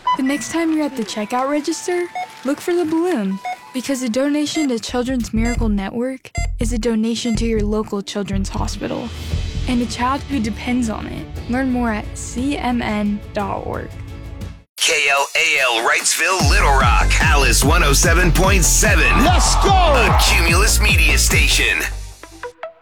The next time you're at the checkout register, look for the balloon. Because a donation to Children's Miracle Network is a donation to your local children's hospital and a child who depends on it. Learn more at cmn.org. KLAL Wrightsville, Little Rock, Alice 107.7. Let's go! A Cumulus Media Station.